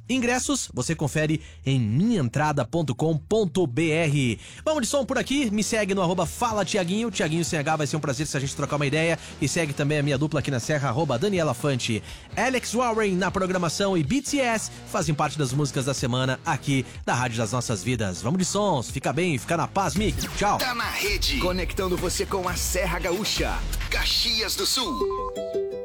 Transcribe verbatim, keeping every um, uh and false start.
Ingressos você confere em minha entrada ponto com ponto b r. Vamos de som por aqui, me segue no arroba Fala Tiaguinho, Tiaguinho sem H, vai ser um prazer se a gente trocar uma ideia. E segue também a minha dupla aqui na Serra, arroba Daniela Fante. Alex Warren na programação e B T S fazem parte das músicas da semana aqui da Rádio das Nossas Vidas. Vamos de sons, fica bem, fica na paz, Mick. Tchau. Tá na rede, conectando você com a Serra Gaúcha, Caxias do Sul.